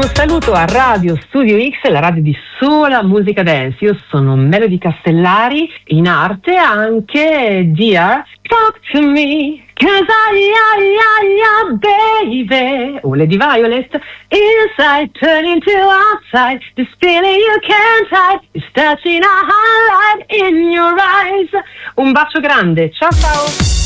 Un saluto a Radio Studio X, la radio di sola musica dance. Io sono Melody Castellari, in arte anche Dear Talk to Me, 'cause baby, o Lady Violet, inside turn into outside, this feeling you can't hide, is touching a highlight in your eyes. Un bacio grande, ciao ciao!